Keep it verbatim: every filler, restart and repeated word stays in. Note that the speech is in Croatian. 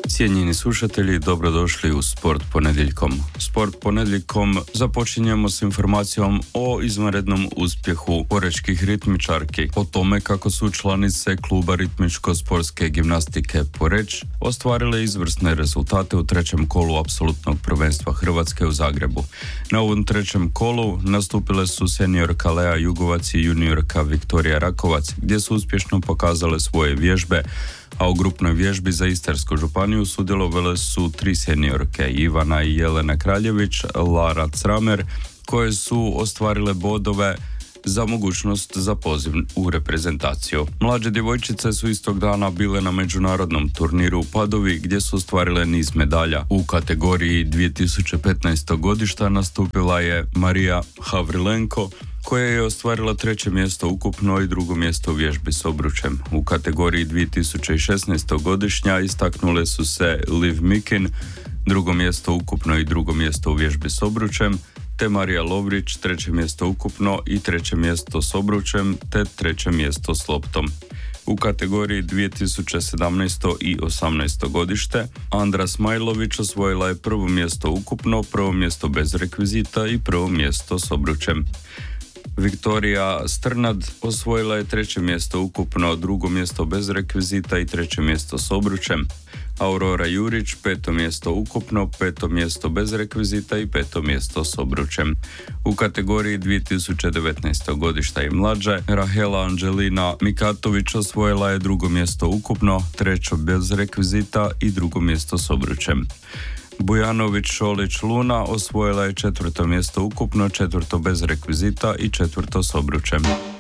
Cijenjeni slušatelji, dobrodošli u Sport ponedjeljkom. Sport ponedjeljkom započinjemo s informacijom o izvanrednom uspjehu porečkih ritmičarki, o tome kako su članice kluba ritmičko-sportske gimnastike Poreč ostvarile izvrsne rezultate u trećem kolu apsolutnog prvenstva Hrvatske u Zagrebu. Na ovom trećem kolu nastupile su seniorka Lea Jugovac i juniorka Viktorija Rakovac, gdje su uspješno pokazale svoje vježbe, a u grupnoj vježbi za Istarsku županiju sudjelovale su tri seniorke, Ivana i Jelena Kraljević, Lara Cramer, koje su ostvarile bodove za mogućnost za poziv u reprezentaciju. Mlađe djevojčice su istog dana bile na međunarodnom turniru u Padovi, gdje su ostvarile niz medalja. U kategoriji dvije tisuće petnaestog godišta nastupila je Marija Havrilenko, koja je ostvarila treće mjesto ukupno i drugo mjesto u vježbi s obručem. U kategoriji dvije tisuće šesnaestog godišnja istaknule su se Liv Mikin, drugo mjesto ukupno i drugo mjesto u vježbi s obručem, te Marija Lovrić, treće mjesto ukupno i treće mjesto s obručem, te treće mjesto s loptom. U kategoriji dvije tisuće sedamnaesto i osamnaesto godište, Andra Smajlović osvojila je prvo mjesto ukupno, prvo mjesto bez rekvizita i prvo mjesto s obručem. Viktorija Strnad osvojila je treće mjesto ukupno, drugo mjesto bez rekvizita i treće mjesto s obručem. Aurora Jurić, peto mjesto ukupno, peto mjesto bez rekvizita i peto mjesto s obručem. U kategoriji dvije tisuće devetnaestog godišta i mlađe, Rahela Anđelina Mikatović osvojila je drugo mjesto ukupno, treće bez rekvizita i drugo mjesto s obručem. Bujanović Šolić Luna osvojila je četvrto mjesto ukupno, četvrto bez rekvizita i četvrto s obručem.